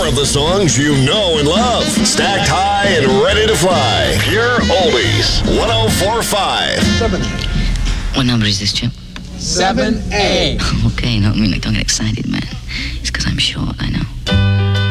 more of the songs you know and love. Stacked high and ready to fly. Pure Oldies. 104.5. What number is this, Chip? 7A. Okay, no, I mean, like, don't get excited, man. It's because I'm short, I know.